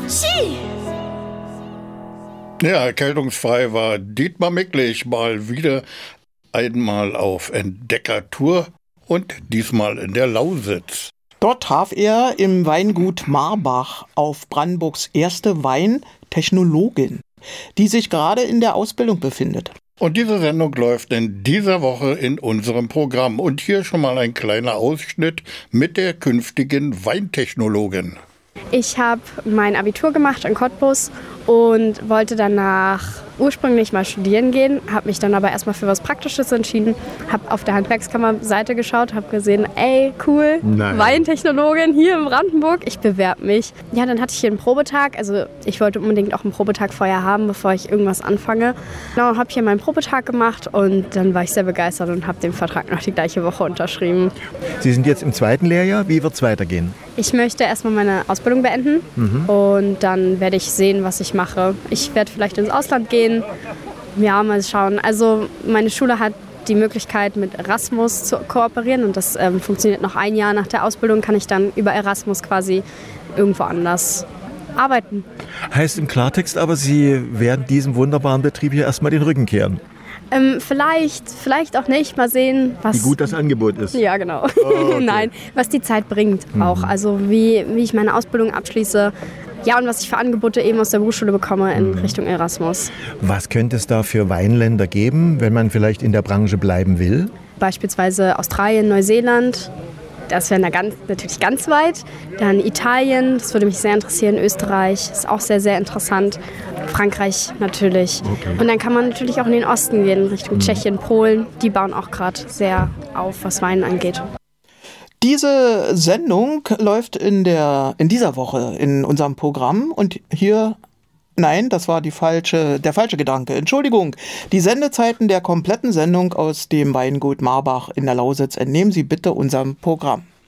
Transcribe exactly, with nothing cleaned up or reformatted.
Ski! Ja, erkältungsfrei war Dietmar Micklich mal wieder einmal auf Entdeckertour und diesmal in der Lausitz. Dort traf er im Weingut Marbach auf Brandenburgs erste Weintechnologin, die sich gerade in der Ausbildung befindet. Und diese Sendung läuft in dieser Woche in unserem Programm. Und hier schon mal ein kleiner Ausschnitt mit der künftigen Weintechnologin. Ich habe mein Abitur gemacht in Cottbus und wollte danach ursprünglich mal studieren gehen, habe mich dann aber erstmal für was Praktisches entschieden, habe auf der Handwerkskammer-Seite geschaut, habe gesehen, ey, cool, Nein. Weintechnologin hier in Brandenburg, ich bewerbe mich. Ja, dann hatte ich hier einen Probetag, also ich wollte unbedingt auch einen Probetag vorher haben, bevor ich irgendwas anfange. Genau, habe hier meinen Probetag gemacht und dann war ich sehr begeistert und habe den Vertrag noch die gleiche Woche unterschrieben. Sie sind jetzt im zweiten Lehrjahr, wie wird es weitergehen? Ich möchte erstmal meine Ausbildung beenden mhm. und dann werde ich sehen, was ich mache. Ich werde vielleicht ins Ausland gehen. Ja, mal schauen. Also meine Schule hat die Möglichkeit, mit Erasmus zu kooperieren und das ähm, funktioniert noch ein Jahr nach der Ausbildung, kann ich dann über Erasmus quasi irgendwo anders arbeiten. Heißt im Klartext aber, Sie werden diesem wunderbaren Betrieb hier erstmal den Rücken kehren? Ähm, vielleicht, vielleicht auch nicht. Mal sehen, was... Wie gut das Angebot ist. Ja, genau. Oh, okay. Nein, was die Zeit bringt mhm. auch. Also wie, wie ich meine Ausbildung abschließe. Ja, und was ich für Angebote eben aus der Berufsschule bekomme in mhm. Richtung Erasmus. Was könnte es da für Weinländer geben, wenn man vielleicht in der Branche bleiben will? Beispielsweise Australien, Neuseeland. Das wäre na ganz, natürlich ganz weit. Dann Italien, das würde mich sehr interessieren. Österreich ist auch sehr, sehr interessant. Frankreich natürlich. Okay. Und dann kann man natürlich auch in den Osten gehen, Richtung mhm. Tschechien, Polen. Die bauen auch gerade sehr auf, was Wein angeht. Diese Sendung läuft in der in dieser Woche in unserem Programm und hier, nein, das war die falsche, der falsche Gedanke, Entschuldigung. Die Sendezeiten der kompletten Sendung aus dem Weingut Marbach in der Lausitz entnehmen Sie bitte unserem Programm.